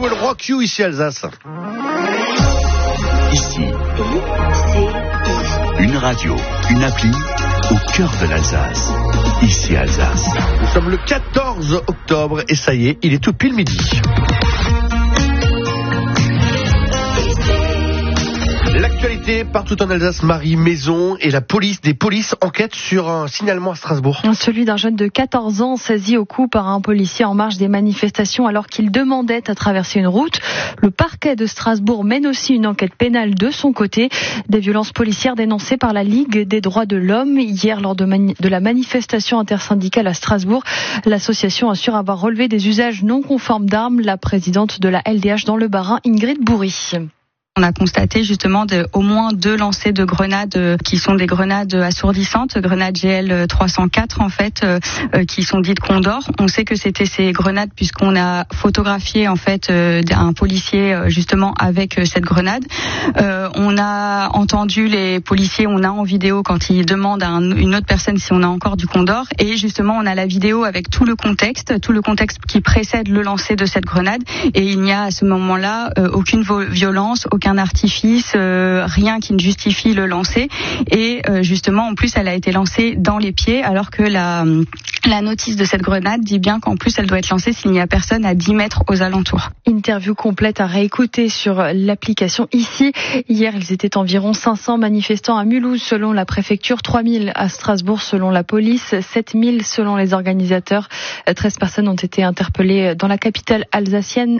Will Rock You ici Alsace. Ici, une radio, une appli au cœur de l'Alsace. Ici Alsace. Nous sommes le 14 octobre et ça y est, il est tout pile midi. L'actualité partout en Alsace, Marie Maison et des polices enquêtent sur un signalement à Strasbourg. Celui d'un jeune de 14 ans saisi au cou par un policier en marge des manifestations alors qu'il demandait à traverser une route. Le parquet de Strasbourg mène aussi une enquête pénale de son côté. Des violences policières dénoncées par la Ligue des droits de l'homme hier lors de la manifestation intersyndicale à Strasbourg. L'association assure avoir relevé des usages non conformes d'armes. La présidente de la LDH dans le Bas-Rhin, Ingrid Bourri. On a constaté justement au moins 2 lancers de grenades qui sont des grenades assourdissantes, grenades GL 304 en fait, qui sont dites Condor. On sait que c'était ces grenades puisqu'on a photographié en fait un policier justement avec cette grenade. On a entendu les policiers, on a en vidéo quand ils demandent à une autre personne si on a encore du Condor, et justement on a la vidéo avec tout le contexte qui précède le lancer de cette grenade, et il n'y a à ce moment-là aucune violence, aucun artifice, rien qui ne justifie le lancer, et justement en plus elle a été lancée dans les pieds alors que la notice de cette grenade dit bien qu'en plus elle doit être lancée s'il n'y a personne à 10 mètres aux alentours. Interview complète à réécouter sur l'application ici. Hier, ils étaient environ 500 manifestants à Mulhouse selon la préfecture, 3000 à Strasbourg selon la police, 7000 selon les organisateurs. 13 personnes ont été interpellées dans la capitale alsacienne,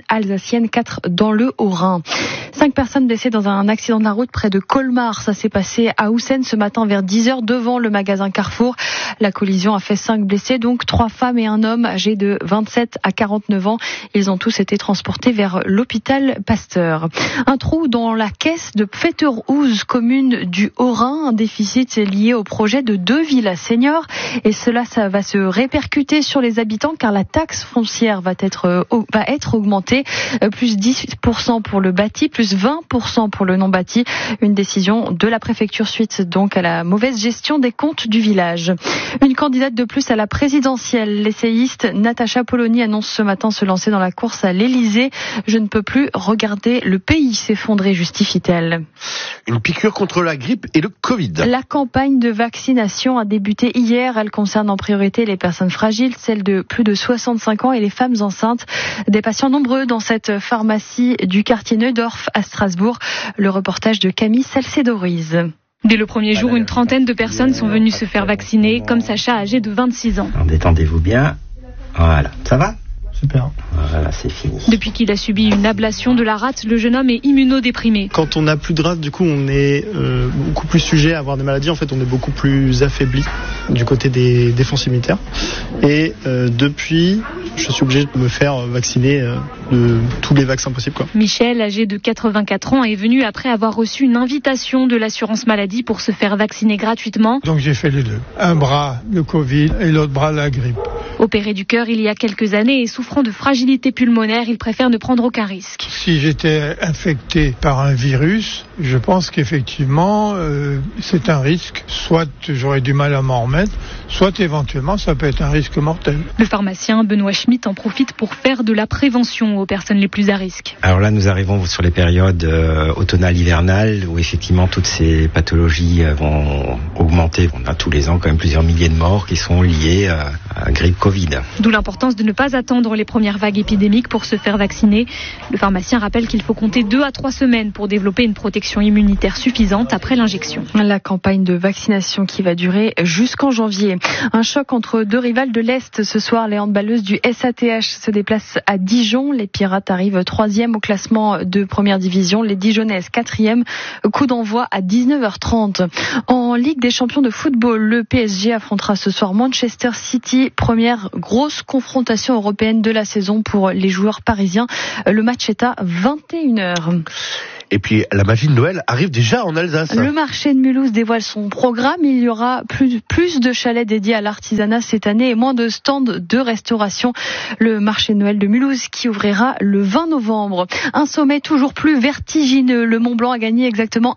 4 dans le Haut-Rhin. 5 personnes blessées dans un accident de la route près de Colmar. Ça s'est passé à Houssen ce matin vers 10h devant le magasin Carrefour. La collision a fait 5 blessés, donc 3 femmes et un homme âgés de 27 à 49 ans. Ils ont tous été transportés vers l'hôpital Pasteur. Un trou dans la caisse de Pfetterhouse, commune du Haut-Rhin. Un déficit lié au projet de 2 villas seniors. Et cela, ça va se répercuter sur les habitants car la taxe foncière va être augmentée. Plus 10% pour le bâti, plus 20% pour le non bâti. Une décision de la préfecture suite donc à la mauvaise gestion des comptes du village. Une candidate de plus à la présidentielle, l'essayiste Natacha Polony annonce ce matin se lancer dans la course à l'Elysée. Je ne peux plus regarder le pays s'effondrer, justifie-t-elle. Une piqûre contre la grippe et le Covid. La campagne de vaccination a débuté hier. Elle concerne en priorité les personnes fragiles, celles de plus de 65 ans et les femmes enceintes. Des patients nombreux dans cette pharmacie du quartier Neudorf à Strasbourg. Le reportage de Camille Salcédorize. Dès le premier jour, une trentaine de personnes sont venues se faire vacciner, comme Sacha, âgé de 26 ans. Détendez-vous bien. Voilà. Ça va ? Super. Voilà, c'est fini. Depuis qu'il a subi une ablation de la rate, le jeune homme est immunodéprimé. Quand on n'a plus de rate, du coup, on est beaucoup plus sujet à avoir des maladies. En fait, on est beaucoup plus affaibli du côté des défenses immunitaires. Et depuis, je suis obligé de me faire vacciner de tous les vaccins possibles, quoi. Michel, âgé de 84 ans, est venu après avoir reçu une invitation de l'assurance maladie pour se faire vacciner gratuitement. Donc j'ai fait les deux. Un bras le Covid et l'autre bras la grippe. Opéré du cœur il y a quelques années et souffrant de fragilité pulmonaire, il préfère ne prendre aucun risque. Si j'étais infecté par un virus, je pense qu'effectivement c'est un risque. Soit j'aurais du mal à m'en remettre, soit éventuellement ça peut être un risque mortel. Le pharmacien Benoît Schmitt en profite pour faire de la prévention aux personnes les plus à risque. Alors là, nous arrivons sur les périodes automnales, hivernales, où effectivement toutes ces pathologies vont augmenter. On a tous les ans quand même plusieurs milliers de morts qui sont liées à grippe Covid. D'où l'importance de ne pas attendre les premières vagues épidémiques pour se faire vacciner. Le pharmacien rappelle qu'il faut compter 2 à 3 semaines pour développer une protection immunitaire suffisante après l'injection. La campagne de vaccination qui va durer jusqu'en janvier. Un choc entre 2 rivales de l'Est. Ce soir, les handballeuses du SATH se déplacent à Dijon. Les Pirates arrivent 3e au classement de première division. Les Dijonnaises 4e. Coup d'envoi à 19h30. En Ligue des champions de football, le PSG affrontera ce soir Manchester City. Première grosse confrontation européenne de la saison pour les joueurs parisiens. Le match est à 21h. Et puis la magie de Noël arrive déjà en Alsace. Le marché de Mulhouse dévoile son programme. Il y aura plus de chalets dédiés à l'artisanat cette année et moins de stands de restauration. Le marché de Noël de Mulhouse qui ouvrira le 20 novembre. Un sommet toujours plus vertigineux. Le Mont Blanc a gagné exactement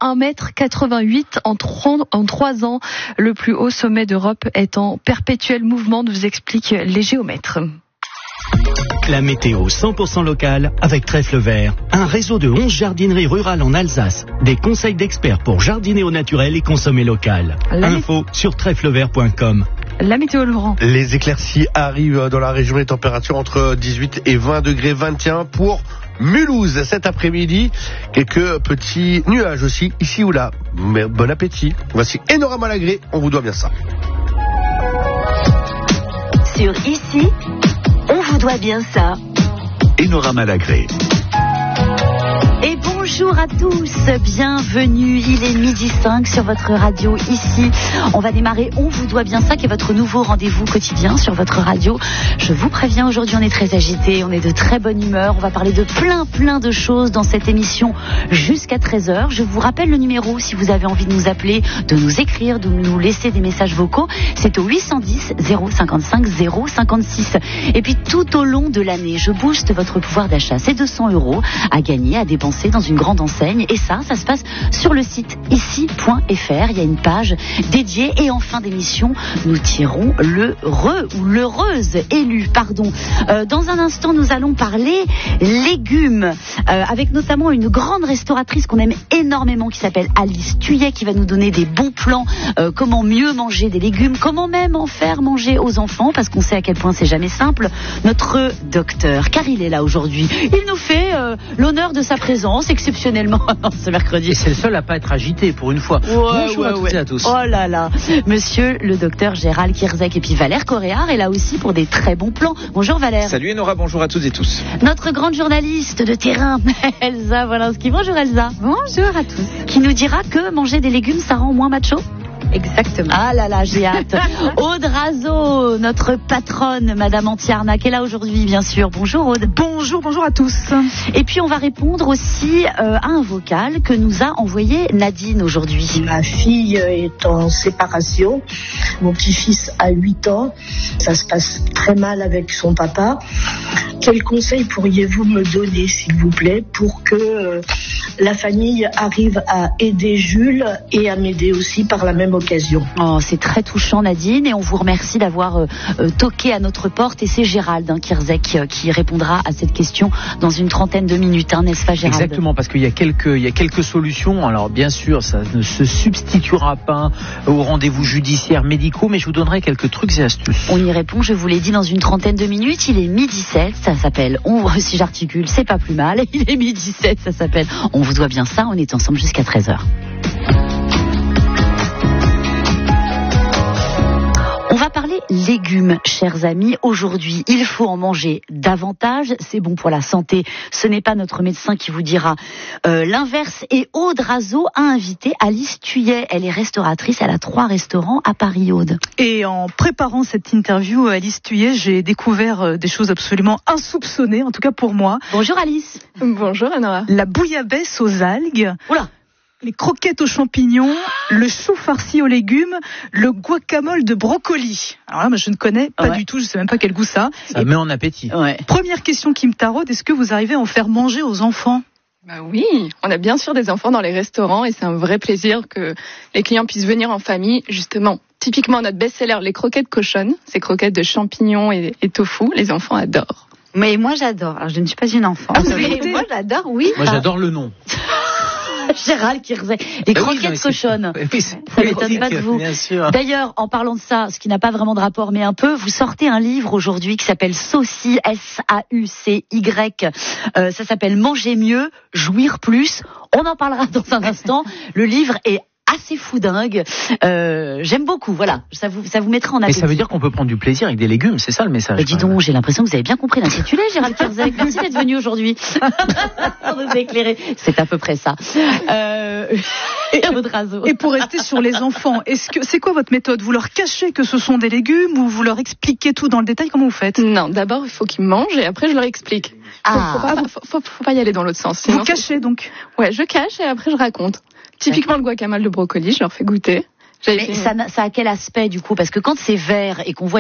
1,88 m en 3 ans. Le plus haut sommet d'Europe est en perpétuel mouvement, nous expliquent les géomètres. La météo 100% locale avec Trèfle Vert. Un réseau de 11 jardineries rurales en Alsace. Des conseils d'experts pour jardiner au naturel et consommer local. Info sur trèflevert.com. La météo, Laurent. Les éclaircies arrivent dans la région, les températures entre 18 et 20 degrés, 21 pour Mulhouse cet après-midi. Quelques petits nuages aussi, ici ou là. Mais bon appétit. Voici Enora Malagré, on vous doit bien ça. Sur Ici, on vous doit bien ça. Enora Malagré. Et bonjour à tous, bienvenue, il est 12h05 sur votre radio Ici. On va démarrer On vous doit bien ça, qui est votre nouveau rendez-vous quotidien sur votre radio. Je vous préviens, aujourd'hui on est très agité, on est de très bonne humeur, on va parler de plein de choses dans cette émission jusqu'à 13h. Je vous rappelle le numéro si vous avez envie de nous appeler, de nous écrire, de nous laisser des messages vocaux. C'est au 810 055 056. Et puis tout au long de l'année, je booste votre pouvoir d'achat. C'est 200 € à gagner, à dépenser dans une grande enseigne, et ça se passe sur le site ici.fr. Il y a une page dédiée, et en fin d'émission nous tirons l'heureuse élue. Dans un instant nous allons parler légumes avec notamment une grande restauratrice qu'on aime énormément qui s'appelle Alice Thuillet, qui va nous donner des bons plans, comment mieux manger des légumes, comment même en faire manger aux enfants, parce qu'on sait à quel point c'est jamais simple. Notre docteur, car il est là aujourd'hui, il nous fait l'honneur de sa présence exceptionnellement ce mercredi. Et c'est le seul à pas être agité pour une fois. Bonjour à toutes et à tous. Oh là là, monsieur le docteur Gérald Kierzek, et puis Valère Coréard est là aussi pour des très bons plans. Bonjour Valère. Salut Enora, bonjour à toutes et tous. Notre grande journaliste de terrain, Elsa Wolinski. Bonjour Elsa. Bonjour à tous. Qui nous dira que manger des légumes ça rend moins macho. Exactement. Ah là là, j'ai hâte. Aude Razo, notre patronne, Madame Antiarnac, est là aujourd'hui, bien sûr. Bonjour Aude. Bonjour à tous. Et puis on va répondre aussi à un vocal que nous a envoyé Nadine aujourd'hui. Ma fille est en séparation. Mon petit-fils a 8 ans. Ça se passe très mal avec son papa. Quels conseils pourriez-vous me donner, s'il vous plaît, pour que la famille arrive à aider Jules et à m'aider aussi par la même occasion? Oh, c'est très touchant Nadine, et on vous remercie d'avoir toqué à notre porte, et c'est Gérald Kierzek qui répondra à cette question dans une trentaine de minutes, n'est-ce pas Gérald? Exactement, parce qu'il y a quelques solutions. Alors bien sûr, ça ne se substituera pas aux rendez-vous judiciaires médicaux, mais je vous donnerai quelques trucs et astuces. On y répond, je vous l'ai dit, dans une trentaine de minutes. Il est 12h07, ça s'appelle si j'articule, c'est pas plus mal. Il est 12h07, ça s'appelle On vous doit bien ça, on est ensemble jusqu'à 13h. On va parler légumes, chers amis. Aujourd'hui, il faut en manger davantage. C'est bon pour la santé. Ce n'est pas notre médecin qui vous dira l'inverse. Et Aude Razo a invité Alice Thuillet. Elle est restauratrice. Elle a 3 restaurants à Paris, Aude. Et en préparant cette interview, Alice Thuillet, j'ai découvert des choses absolument insoupçonnées, en tout cas pour moi. Bonjour Alice. Bonjour Enora. La bouillabaisse aux algues. Oula. Les croquettes aux champignons, le chou farci aux légumes, le guacamole de brocoli. Alors là, moi, je ne connais pas du tout, je ne sais même pas quel goût ça. Ça met en appétit. Ouais. Première question qui me taraude, est-ce que vous arrivez à en faire manger aux enfants? Oui, on a bien sûr des enfants dans les restaurants, et c'est un vrai plaisir que les clients puissent venir en famille, justement. Typiquement, notre best-seller, les croquettes cochonnes, ces croquettes de champignons et tofu, les enfants adorent. Mais moi, j'adore. Alors, je ne suis pas une enfant. Moi, j'adore, oui. Moi, j'adore le nom. Gérald Kierzek, les croquettes cochonnes. Ça m'étonne pas de vous. D'ailleurs, en parlant de ça, ce qui n'a pas vraiment de rapport, mais un peu, vous sortez un livre aujourd'hui qui s'appelle Saucy, S-A-U-C-Y. Ça s'appelle Manger mieux, jouir plus. On en parlera dans un instant. Le livre est assez foudingue. J'aime beaucoup, voilà. Ça vous mettra en appétit. Mais ça veut dire qu'on peut prendre du plaisir avec des légumes, c'est ça le message. Dis donc, j'ai l'impression que vous avez bien compris l'intitulé, Gérald Kierzek. Merci d'être venu aujourd'hui pour nous éclairer. C'est à peu près ça. Et pour rester sur les enfants, c'est quoi votre méthode? Vous leur cachez que ce sont des légumes ou vous leur expliquez tout dans le détail? Comment vous faites? Non, d'abord il faut qu'ils mangent et après je leur explique. Faut pas y aller dans l'autre sens. Vous cachez donc? Ouais, je cache et après je raconte. Typiquement le guacamole de brocoli, je leur fais goûter. Mais ça a quel aspect du coup? Parce que quand c'est vert et qu'on voit